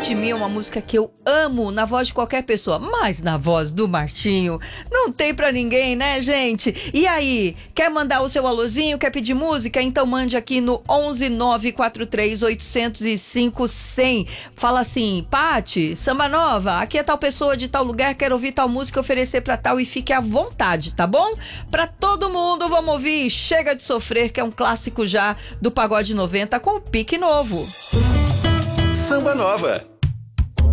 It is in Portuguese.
de Mim é uma música que eu amo na voz de qualquer pessoa, mas na voz do Martinho não tem pra ninguém, né, gente? E aí, quer mandar o seu alôzinho, quer pedir música? Então mande aqui no 11943-805-100. Fala assim: Pati, samba nova, aqui é tal pessoa de tal lugar, quero ouvir tal música, oferecer pra tal, e fique à vontade, tá bom? Pra todo mundo, vamos ouvir Chega de Sofrer, que é um clássico já do Pagode 90 com o pique novo. Samba Nova.